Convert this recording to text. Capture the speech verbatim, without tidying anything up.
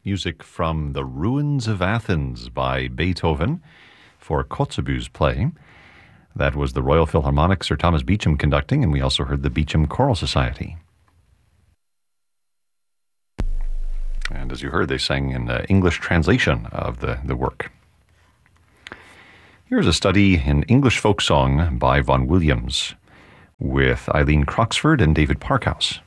music from The Ruins of Athens by Beethoven for Kotzebue's play. That was the Royal Philharmonic, Sir Thomas Beecham conducting, and we also heard the Beecham Choral Society. And as you heard, they sang in uh, English translation of the, the work. Here's a study in English folk song by Vaughan Williams with Eileen Croxford and David Parkhouse.